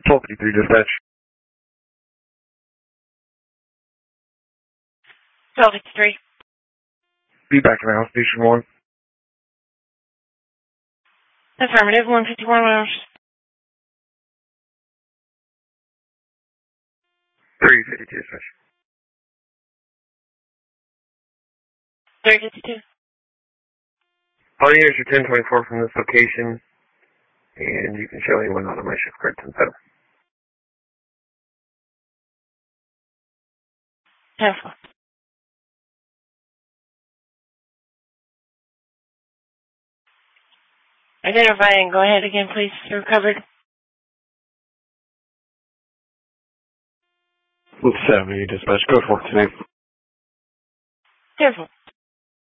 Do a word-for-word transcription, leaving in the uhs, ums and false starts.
twelve fifty-three dispatch. twelve fifty-three. Be back in the house, station one. Affirmative, one fifty-one miles. three fifty-two dispatch. three fifty-two. All units are ten twenty-four from this location, and you can show anyone out of my shift card ten seven. ten four. Identify and go ahead again, please. You're covered. seventy dispatch, go for it today. ten four.